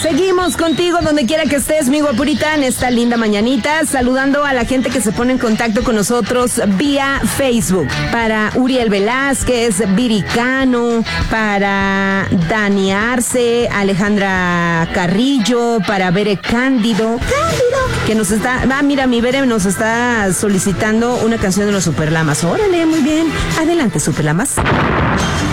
Seguimos contigo donde quiera que estés, mi guapurita, en esta linda mañanita, saludando a la gente que se pone en contacto con nosotros vía Facebook. Para Uriel Velázquez, Viricano, para Dani Arce, Alejandra Carrillo, para Bere Cándido, que nos está, mira, mi Bere nos está solicitando una canción de los Superlamas. Órale, muy bien. Adelante, Superlamas.